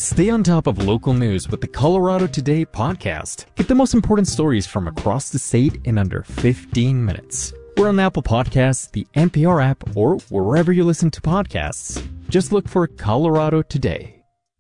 Stay on top of local news with the Colorado Today podcast. Get the most important stories from across the state in under 15 minutes. We're on Apple Podcasts, the NPR app, or wherever you listen to podcasts. Just look for Colorado Today.